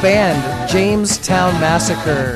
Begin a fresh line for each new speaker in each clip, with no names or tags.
band, Jamestown Massacre.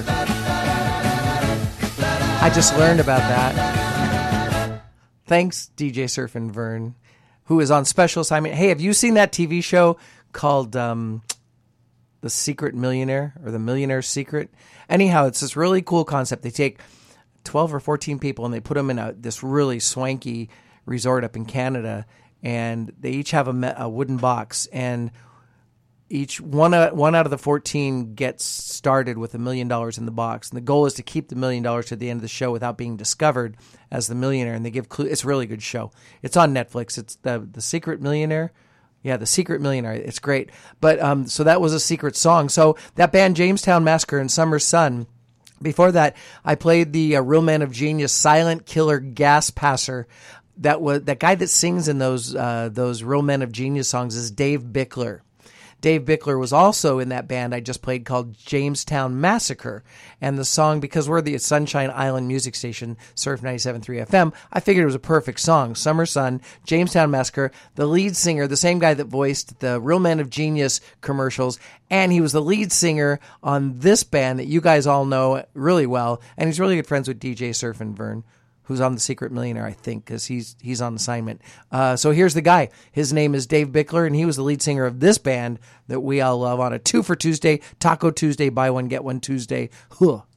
I just learned about that. Thanks, DJ Surf and Vern, who is on special assignment. Hey, have you seen that TV show called The Secret Millionaire, or The Millionaire's Secret? Anyhow, it's this really cool concept. They take 12 or 14 people and they put them in this really swanky resort up in Canada, and they each have a wooden box, and each one out of the 14 gets started with $1 million in the box, and the goal is to keep the $1 million to the end of the show without being discovered as the millionaire. And they give clues. It's a really good show. It's on Netflix. It's the Secret Millionaire. Yeah, The Secret Millionaire. It's great. But so that was a secret song. So that band, Jamestown Massacre and Summer Sun. Before that, I played the Real Man of Genius, Silent Killer Gas Passer. That guy that sings in those Real Men of Genius songs is Dave Bickler. Dave Bickler was also in that band I just played called Jamestown Massacre. And the song, because we're the Sunshine Island music station, Surf 97.3 FM, I figured it was a perfect song. Summer Sun, Jamestown Massacre, the lead singer, the same guy that voiced the Real Men of Genius commercials, and he was the lead singer on this band that you guys all know really well, and he's really good friends with DJ Surf and Vern, who's on The Secret Millionaire, I think, because he's on assignment. So here's the guy. His name is Dave Bickler, and he was the lead singer of this band that we all love on a 2 for Tuesday, Taco Tuesday, buy one, get one Tuesday. Huh.